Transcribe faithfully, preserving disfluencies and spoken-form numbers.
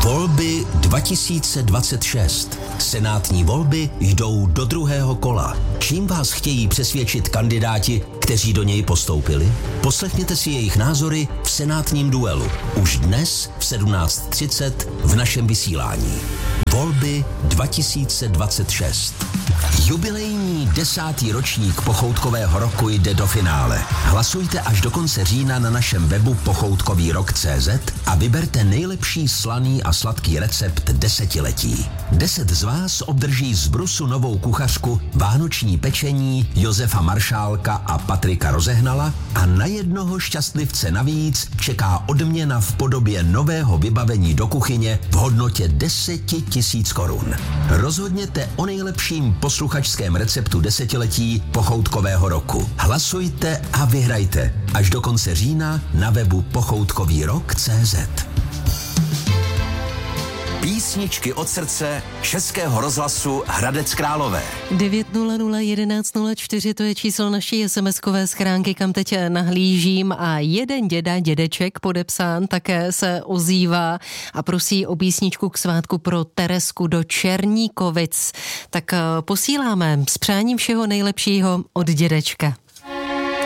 Volby dva tisíce dvacet šest. Senátní volby jdou do druhého kola. Čím vás chtějí přesvědčit kandidáti, kteří do něj postoupili? Poslechněte si jejich názory v senátním duelu. Už dnes v sedmnáct třicet v našem vysílání. Volby dva tisíce dvacet šest. Jubilejní desátý ročník Pochoutkového roku jde do finále. Hlasujte až do konce října na našem webu pochoutkový rok tečka cé zet a vyberte nejlepší slaný a sladký recept desetiletí. Deset z vás obdrží z Brusu novou kuchařku, vánoční pečení Josefa Maršálka a Patrika Rozehnala a na jednoho šťastlivce navíc čeká odměna v podobě nového vybavení do kuchyně v hodnotě deset tisíc korun. Rozhodněte o nejlepším posluchačském receptu desetiletí Pochoutkového roku. Hlasujte a vyhrajte až do konce října na webu pochoutkový rok tečka cé zet. Písničky od srdce Českého rozhlasu Hradec Králové. devět nula nula jedenáct nula čtyři, to je číslo naší SMSkové schránky, kam teď nahlížím, a jeden děda, dědeček podepsán, také se ozývá a prosí o písničku k svátku pro Teresku do Černíkovic. Tak posíláme s přáním všeho nejlepšího od dědečka.